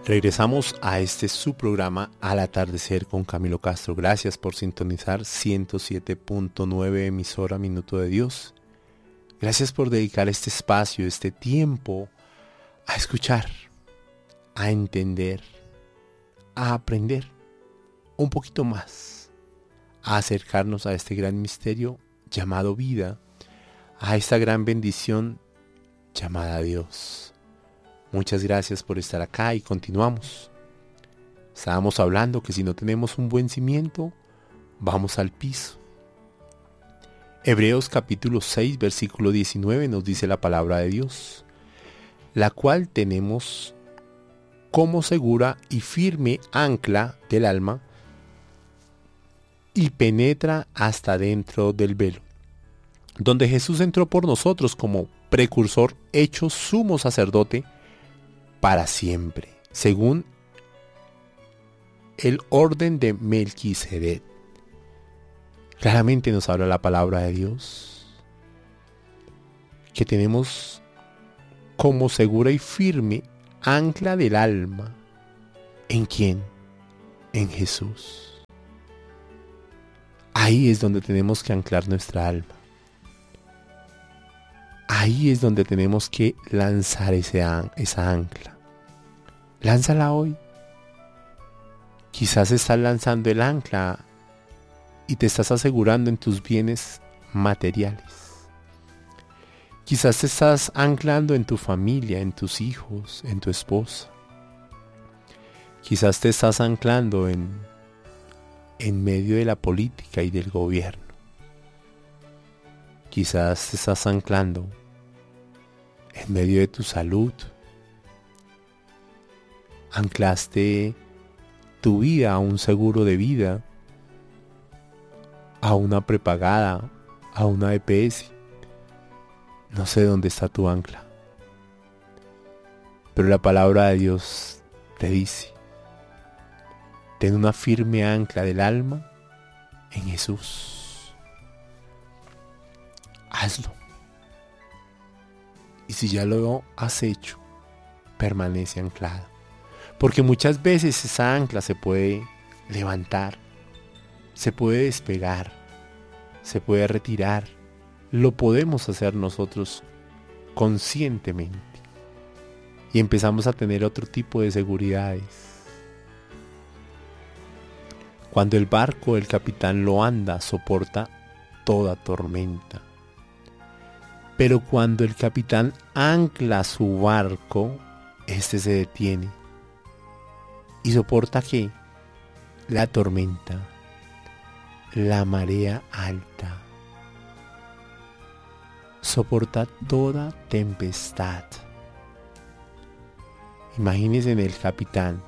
Regresamos a este su programa Al Atardecer con Camilo Castro. Gracias por sintonizar 107.9 emisora Minuto de Dios. Gracias por dedicar este espacio, este tiempo a escuchar, a entender, a aprender un poquito más, a acercarnos a este gran misterio llamado vida, a esta gran bendición llamada Dios. Muchas gracias por estar acá y continuamos. Estábamos hablando que si no tenemos un buen cimiento, vamos al piso. Hebreos capítulo 6, versículo 19 nos dice la palabra de Dios, la cual tenemos como segura y firme ancla del alma y penetra hasta dentro del velo, donde Jesús entró por nosotros como precursor hecho sumo sacerdote para siempre, según el orden de Melquisedec. Claramente nos habla la palabra de Dios, que tenemos como segura y firme ancla del alma. ¿En quién? En Jesús. Ahí es donde tenemos que anclar nuestra alma. Ahí es donde tenemos que lanzar esa ancla. Lánzala hoy. Quizás estás lanzando el ancla y te estás asegurando en tus bienes materiales. Quizás te estás anclando en tu familia, en tus hijos, en tu esposa. Quizás te estás anclando en medio de la política y del gobierno. Quizás te estás anclando en medio de tu salud. Anclaste tu vida a un seguro de vida, a una prepagada, a una EPS. No sé dónde está tu ancla. Pero la palabra de Dios te dice, ten una firme ancla del alma en Jesús. Hazlo. Y si ya lo has hecho, permanece anclado. Porque muchas veces esa ancla se puede levantar, se puede despegar, se puede retirar. Lo podemos hacer nosotros conscientemente. Y empezamos a tener otro tipo de seguridades. Cuando el barco, el capitán lo anda, soporta toda tormenta. Pero cuando el capitán ancla su barco, este se detiene. ¿Y soporta qué? La tormenta, la marea alta. Soporta toda tempestad. Imagínense en el capitán.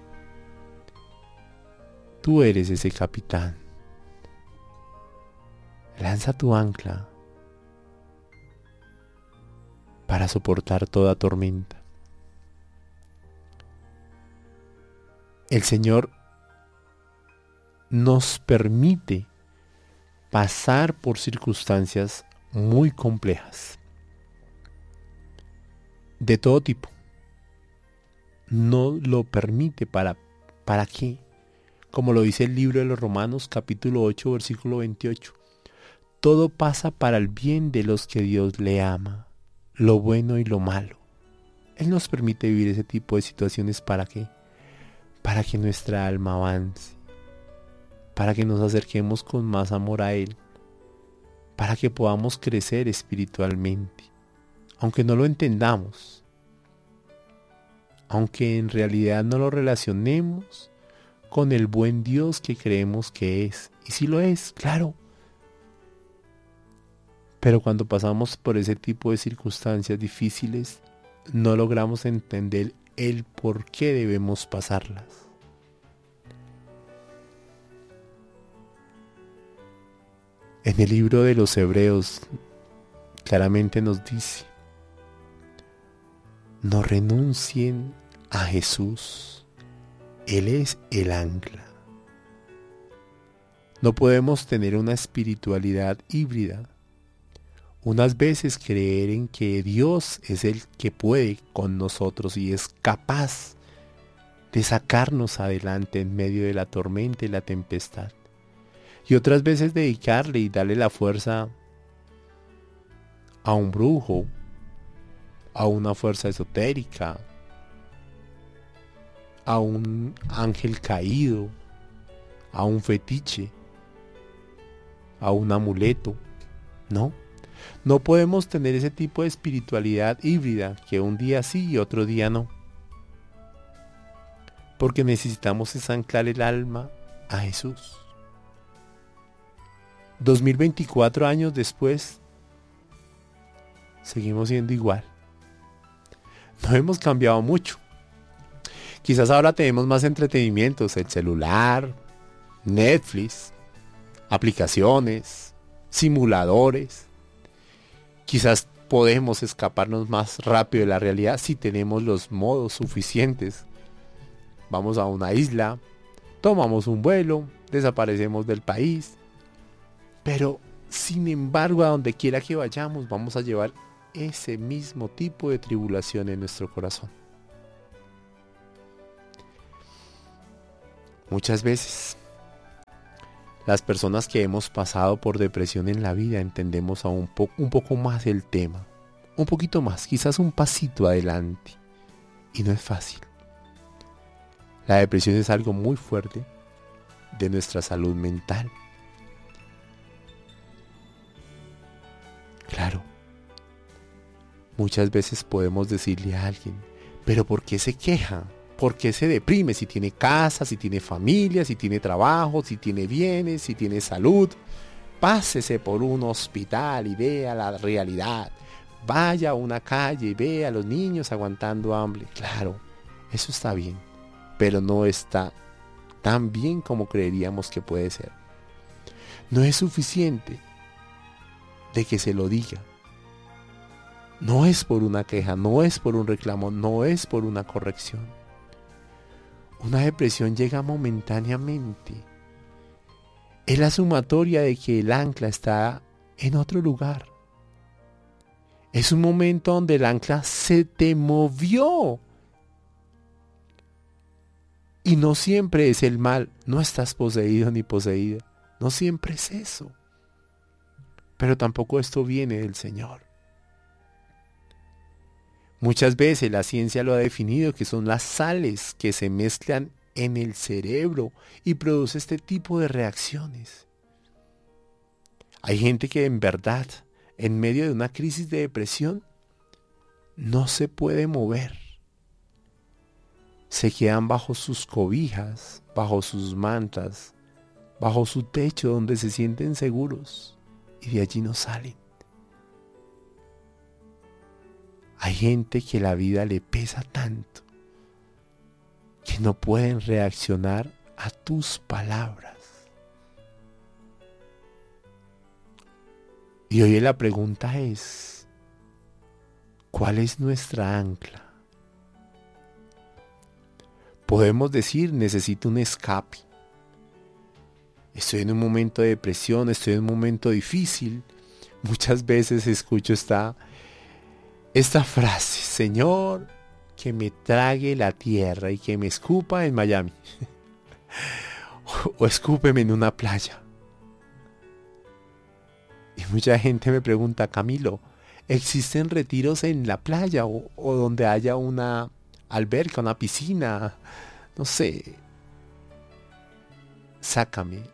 Tú eres ese capitán. Lanza tu ancla para soportar toda tormenta. El Señor nos permite pasar por circunstancias muy complejas, de todo tipo. No lo permite ¿para qué? Como lo dice el libro de los Romanos, capítulo 8, versículo 28. Todo pasa para el bien de los que Dios le ama, lo bueno y lo malo. Él nos permite vivir ese tipo de situaciones ¿para qué? Para que nuestra alma avance, para que nos acerquemos con más amor a Él, para que podamos crecer espiritualmente, aunque no lo entendamos, aunque en realidad no lo relacionemos con el buen Dios que creemos que es. Y sí lo es, claro. Pero cuando pasamos por ese tipo de circunstancias difíciles, no logramos entender el por qué debemos pasarlas. En el libro de los Hebreos claramente nos dice, no renuncien a Jesús, Él es el ancla. No podemos tener una espiritualidad híbrida. Unas veces creer en que Dios es el que puede con nosotros y es capaz de sacarnos adelante en medio de la tormenta y la tempestad. Y otras veces dedicarle y darle la fuerza a un brujo, a una fuerza esotérica, a un ángel caído, a un fetiche, a un amuleto. No podemos tener ese tipo de espiritualidad híbrida que un día sí y otro día no. Porque necesitamos es anclar el alma a Jesús. 2024 años después, seguimos siendo igual. No hemos cambiado mucho. Quizás ahora tenemos más entretenimientos, el celular, Netflix, aplicaciones, simuladores. Quizás podemos escaparnos más rápido de la realidad si tenemos los modos suficientes. Vamos a una isla, tomamos un vuelo, desaparecemos del país. Pero, sin embargo, a donde quiera que vayamos, vamos a llevar ese mismo tipo de tribulación en nuestro corazón. Muchas veces, las personas que hemos pasado por depresión en la vida entendemos un poco más el tema. Un poquito más, quizás un pasito adelante. Y no es fácil. La depresión es algo muy fuerte de nuestra salud mental. Claro, muchas veces podemos decirle a alguien, pero ¿por qué se queja? ¿Por qué se deprime? Si tiene casa, si tiene familia, si tiene trabajo, si tiene bienes, si tiene salud. Pásese por un hospital y vea la realidad. Vaya a una calle y vea a los niños aguantando hambre. Claro, eso está bien, pero no está tan bien como creeríamos que puede ser. No es suficiente de que se lo diga. No es por una queja, no es por un reclamo, no es por una corrección. Una depresión llega momentáneamente. Es la sumatoria de que el ancla está en otro lugar. Es un momento donde el ancla se te movió. Y no siempre es el mal, no estás poseído ni poseída. No siempre es eso. Pero tampoco esto viene del Señor. Muchas veces la ciencia lo ha definido que son las sales que se mezclan en el cerebro y produce este tipo de reacciones. Hay gente que en verdad, en medio de una crisis de depresión, no se puede mover. Se quedan bajo sus cobijas, bajo sus mantas, bajo su techo donde se sienten seguros. Y de allí no salen. Hay gente que la vida le pesa tanto que no pueden reaccionar a tus palabras. Y hoy la pregunta es, ¿cuál es nuestra ancla? Podemos decir, necesito un escape. Estoy en un momento de depresión, estoy en un momento difícil. Muchas veces escucho esta frase, Señor, que me trague la tierra y que me escupa en Miami. o escúpeme en una playa. Y mucha gente me pregunta, Camilo, ¿existen retiros en la playa o donde haya una alberca, una piscina? No sé. Sácame.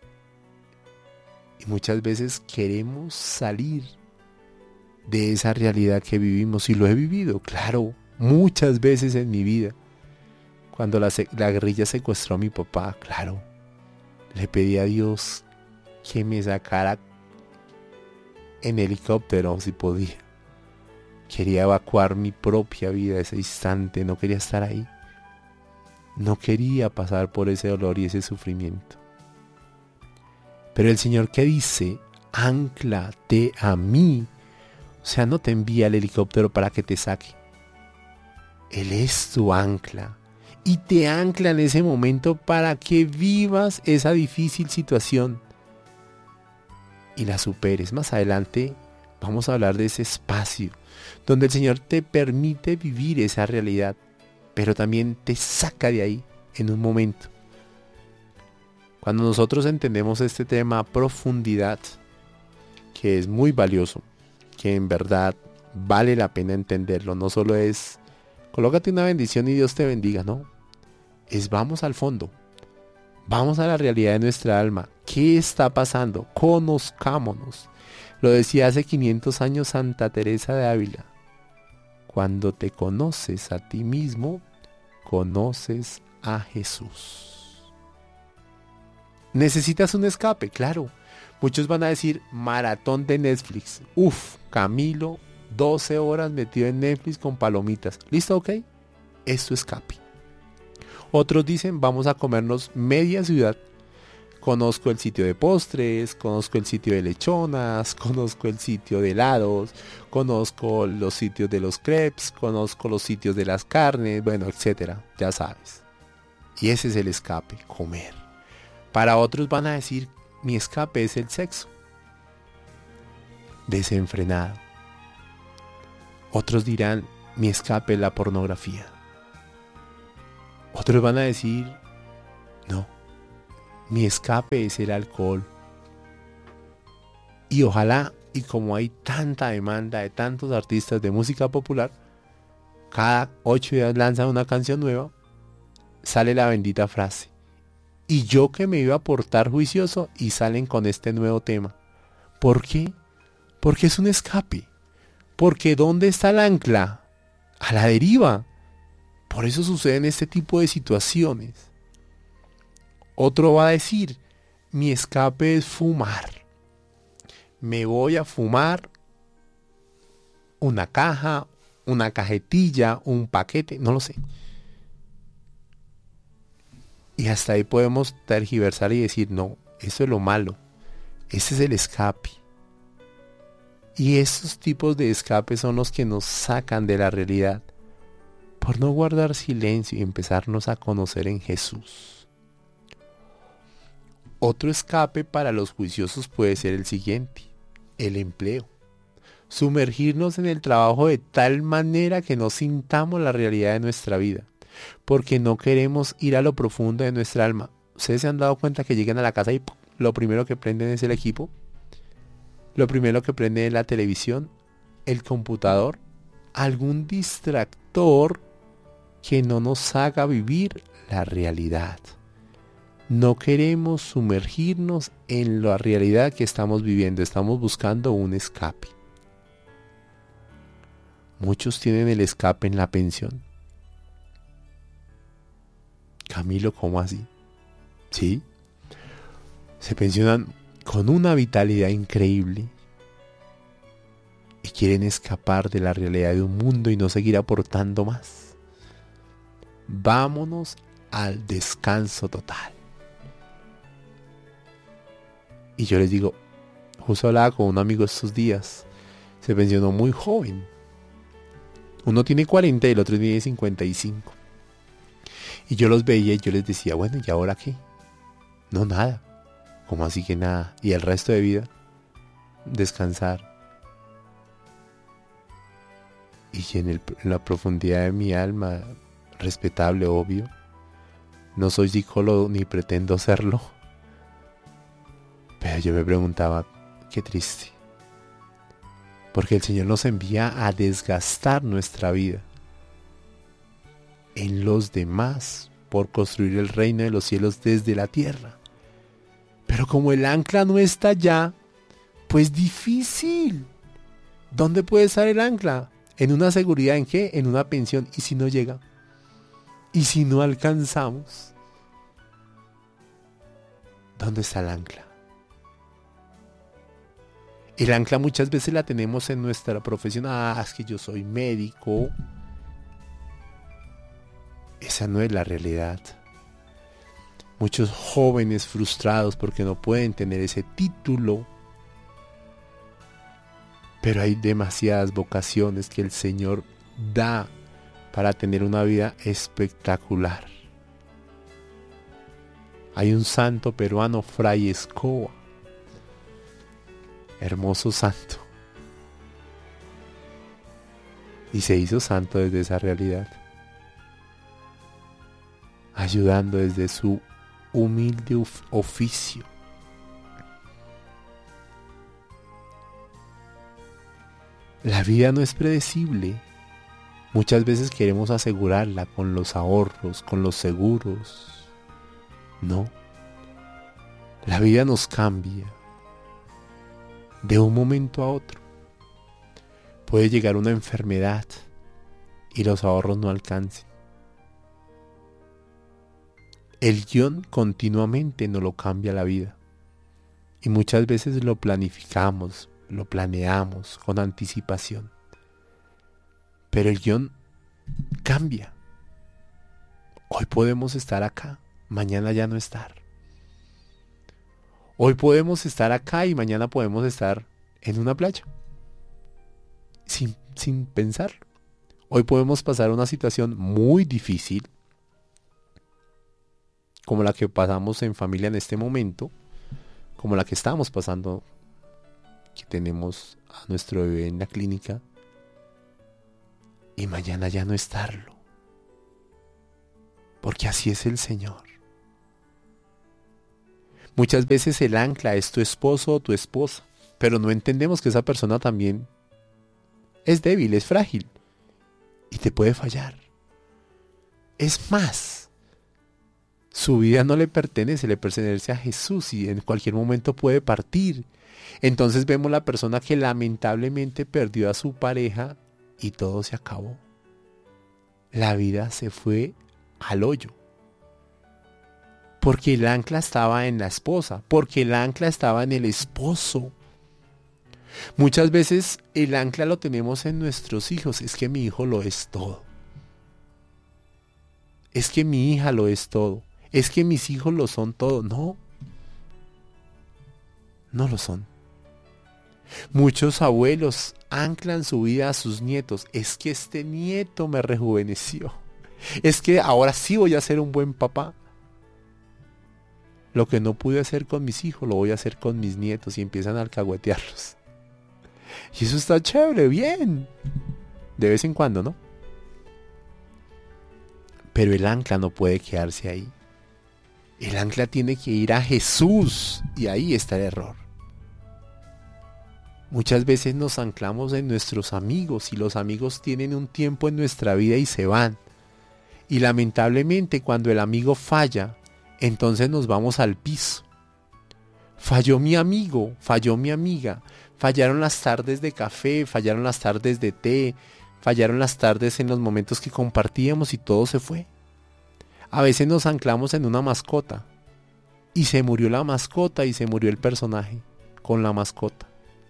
Y muchas veces queremos salir de esa realidad que vivimos. Y lo he vivido, claro, muchas veces en mi vida. Cuando la guerrilla secuestró a mi papá, claro, le pedí a Dios que me sacara en helicóptero si podía. Quería evacuar mi propia vida ese instante, no quería estar ahí. No quería pasar por ese dolor y ese sufrimiento. Pero el Señor, ¿qué dice? Ánclate a mí. O sea, no te envía el helicóptero para que te saque. Él es tu ancla. Y te ancla en ese momento para que vivas esa difícil situación. Y la superes. Más adelante vamos a hablar de ese espacio donde el Señor te permite vivir esa realidad. pero también te saca de ahí en un momento. Cuando nosotros entendemos este tema a profundidad, que es muy valioso, que en verdad vale la pena entenderlo, no solo es colócate una bendición y Dios te bendiga, no, es vamos al fondo, vamos a la realidad de nuestra alma, ¿qué está pasando? Conozcámonos. Lo decía hace 500 años Santa Teresa de Ávila, cuando te conoces a ti mismo, conoces a Jesús. ¿Necesitas un escape? Claro. Muchos van a decir, maratón de Netflix. Uf, Camilo, 12 horas metido en Netflix con palomitas. ¿Listo? Ok. Es tu escape. Otros dicen, vamos a comernos media ciudad. Conozco el sitio de postres, conozco el sitio de lechonas, conozco el sitio de helados, conozco los sitios de los crepes, conozco los sitios de las carnes, bueno, etcétera. Ya sabes. Y ese es el escape, comer. Para otros van a decir, mi escape es el sexo. Desenfrenado. Otros dirán, mi escape es la pornografía. Otros van a decir, no, mi escape es el alcohol. Y ojalá, y como hay tanta demanda de tantos artistas de música popular, cada 8 días lanzan una canción nueva, sale la bendita frase. Y yo que me iba a portar juicioso y salen con este nuevo tema. ¿Por qué? Porque es un escape. Porque ¿dónde está el ancla? A la deriva. Por eso suceden este tipo de situaciones. Otro va a decir, mi escape es fumar. Me voy a fumar una caja, una cajetilla, un paquete, no lo sé. Y hasta ahí podemos tergiversar y decir, no, eso es lo malo. Ese es el escape. Y esos tipos de escape son los que nos sacan de la realidad. Por no guardar silencio y empezarnos a conocer en Jesús. Otro escape para los juiciosos puede ser el siguiente. El empleo. Sumergirnos en el trabajo de tal manera que no sintamos la realidad de nuestra vida. Porque no queremos ir a lo profundo de nuestra alma. ¿Ustedes se han dado cuenta que llegan a la casa y ¡pum!, lo primero que prenden es el equipo? Lo primero que prenden es la televisión, el computador, algún distractor que no nos haga vivir la realidad. No queremos sumergirnos en la realidad que estamos viviendo. Estamos buscando un escape. Muchos tienen el escape en la pensión. Camilo, ¿cómo así? ¿Sí? Se pensionan con una vitalidad increíble y quieren escapar de la realidad de un mundo y no seguir aportando más. Vámonos al descanso total. Y yo les digo, justo hablaba con un amigo estos días, se pensionó muy joven. Uno tiene 40 y el otro tiene 55. Y yo los veía y yo les decía, bueno, ¿y ahora qué? No, nada. ¿Cómo así que nada? ¿Y el resto de vida? Descansar. Y en la profundidad de mi alma, respetable, obvio, no soy psicólogo ni pretendo serlo. Pero yo me preguntaba, qué triste. Porque el Señor nos envía a desgastar nuestra vida en los demás por construir el reino de los cielos desde la tierra. Pero como el ancla no está allá, pues difícil. ¿Dónde puede estar el ancla? ¿En una seguridad en qué? En una pensión. ¿Y si no llega? ¿Y si no alcanzamos? ¿Dónde está el ancla? El ancla muchas veces la tenemos en nuestra profesión. Ah, es que yo soy médico. Esa no es la realidad. Muchos jóvenes frustrados porque no pueden tener ese título. Pero hay demasiadas vocaciones que el Señor da para tener una vida espectacular. Hay un santo peruano, Fray Escoba. Hermoso santo. Y se hizo santo desde esa realidad. ayudando desde su humilde oficio. La vida no es predecible. Muchas veces queremos asegurarla con los ahorros, con los seguros. No. La vida nos cambia de un momento a otro. Puede llegar una enfermedad y los ahorros no alcancen. El guión continuamente nos lo cambia la vida. Y muchas veces lo planificamos, lo planeamos con anticipación. Pero el guión cambia. Hoy podemos estar acá, mañana ya no estar. Hoy podemos estar acá y mañana podemos estar en una playa. Sin pensar. Hoy podemos pasar una situación muy difícil, como la que pasamos en familia en este momento, como la que estamos pasando, que tenemos a nuestro bebé en la clínica, y mañana ya no estarlo. Porque así es el Señor. Muchas veces el ancla es tu esposo o tu esposa, pero no entendemos que esa persona también es débil, es frágil y te puede fallar. Es más, su vida no le pertenece a Jesús y en cualquier momento puede partir. Entonces vemos la persona que lamentablemente perdió a su pareja y todo se acabó. La vida se fue al hoyo. Porque el ancla estaba en la esposa, porque el ancla estaba en el esposo. Muchas veces el ancla lo tenemos en nuestros hijos. Es que mi hijo lo es todo. Es que mi hija lo es todo. Es que mis hijos lo son todo. No. No lo son. Muchos abuelos anclan su vida a sus nietos. Es que este nieto me rejuveneció. Es que ahora sí voy a ser un buen papá. Lo que no pude hacer con mis hijos lo voy a hacer con mis nietos y empiezan a alcahuetearlos. Y eso está chévere, bien. De vez en cuando, ¿no? Pero el ancla no puede quedarse ahí. El ancla tiene que ir a Jesús y ahí está el error. Muchas veces nos anclamos en nuestros amigos y los amigos tienen un tiempo en nuestra vida y se van. Y lamentablemente cuando el amigo falla, entonces nos vamos al piso. Falló mi amigo, falló mi amiga, fallaron las tardes de café, fallaron las tardes de té, fallaron las tardes en los momentos que compartíamos y todo se fue. A veces nos anclamos en una mascota y se murió la mascota y se murió el personaje con la mascota.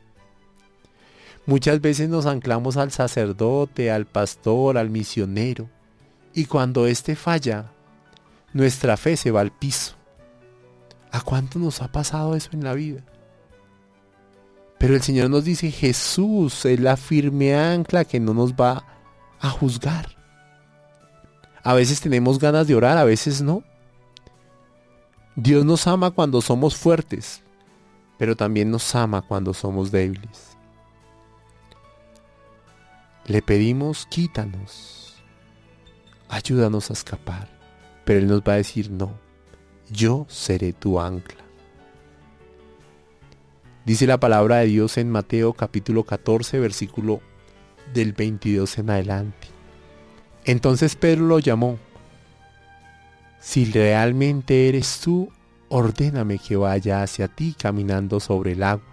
Muchas veces nos anclamos al sacerdote, al pastor, al misionero y cuando éste falla, nuestra fe se va al piso. ¿A cuánto nos ha pasado eso en la vida? Pero el Señor nos dice, Jesús es la firme ancla que no nos va a juzgar. A veces tenemos ganas de orar, a veces no. Dios nos ama cuando somos fuertes, pero también nos ama cuando somos débiles. Le pedimos, quítanos, ayúdanos a escapar, pero Él nos va a decir, no, yo seré tu ancla. Dice la palabra de Dios en Mateo capítulo 14, versículo del 22 en adelante. Entonces Pedro lo llamó. Si realmente eres tú, ordéname que vaya hacia ti caminando sobre el agua.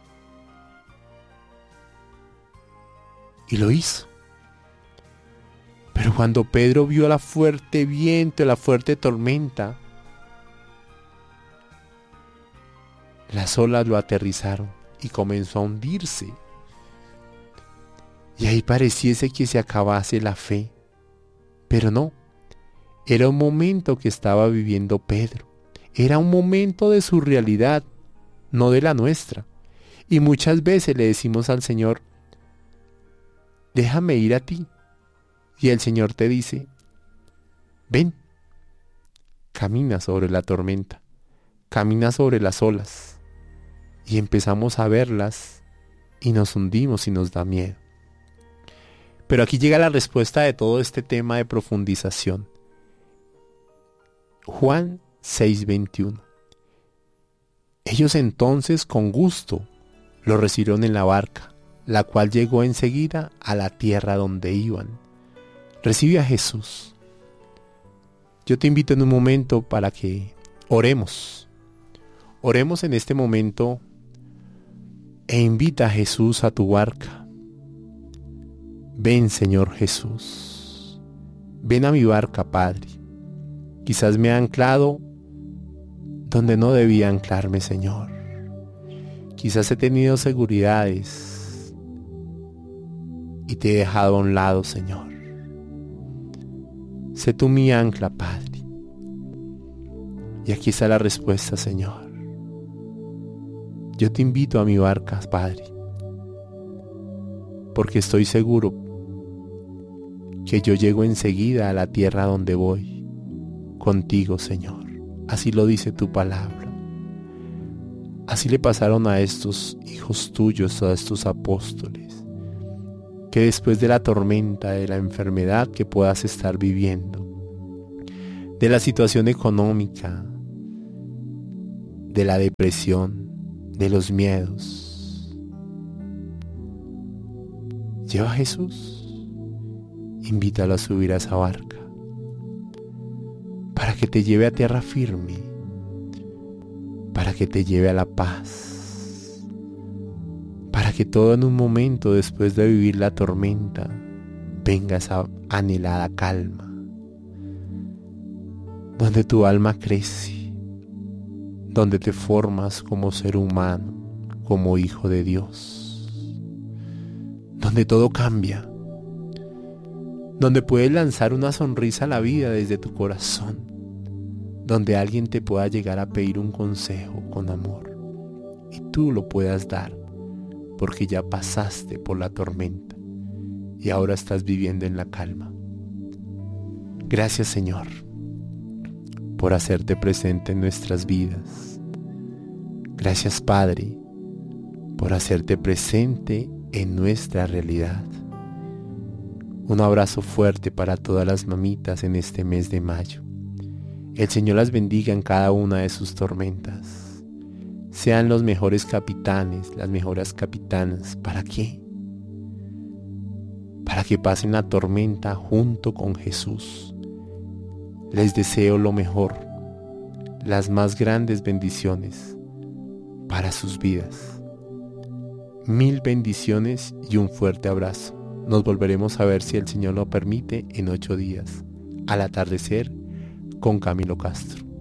Y lo hizo. Pero cuando Pedro vio la fuerte viento, la fuerte tormenta, las olas lo aterrizaron y comenzó a hundirse. Y ahí pareciese que se acabase la fe. Pero no, era un momento que estaba viviendo Pedro. Era un momento de su realidad, no de la nuestra. Y muchas veces le decimos al Señor, déjame ir a ti. Y el Señor te dice, ven, camina sobre la tormenta, camina sobre las olas. Y empezamos a verlas y nos hundimos y nos da miedo. Pero aquí llega la respuesta de todo este tema de profundización. Juan 6:21. Ellos entonces con gusto lo recibieron en la barca, la cual llegó enseguida a la tierra donde iban. Recibe a Jesús. Yo te invito en un momento para que oremos. Oremos en este momento e invita a Jesús a tu barca. Ven, Señor Jesús. Ven a mi barca, Padre. Quizás me he anclado donde no debía anclarme, Señor. Quizás he tenido seguridades y te he dejado a un lado, Señor. Sé tú mi ancla, Padre. Y aquí está la respuesta, Señor. Yo te invito a mi barca, Padre, porque estoy seguro que yo llego enseguida a la tierra donde voy, contigo, Señor. Así lo dice tu palabra. Así le pasaron a estos hijos tuyos, a estos apóstoles, que después de la tormenta, de la enfermedad que puedas estar viviendo, de la situación económica, de la depresión, de los miedos, lleva a Jesús, invítalo a subir a esa barca, para que te lleve a tierra firme, para que te lleve a la paz, para que todo en un momento después de vivir la tormenta venga esa anhelada calma, donde tu alma crece, donde te formas como ser humano, como hijo de Dios, donde todo cambia, donde puedes lanzar una sonrisa a la vida desde tu corazón, donde alguien te pueda llegar a pedir un consejo con amor y tú lo puedas dar porque ya pasaste por la tormenta y ahora estás viviendo en la calma. Gracias, Señor, por hacerte presente en nuestras vidas. Gracias, Padre, por hacerte presente en nuestra realidad. Un abrazo fuerte para todas las mamitas en este mes de mayo. El Señor las bendiga en cada una de sus tormentas. Sean los mejores capitanes, las mejores capitanas. ¿Para qué? Para que pasen la tormenta junto con Jesús. Les deseo lo mejor, las más grandes bendiciones para sus vidas. 1000 bendiciones y un fuerte abrazo. Nos volveremos a ver, si el Señor lo permite, en 8 días, al atardecer, con Camilo Castro.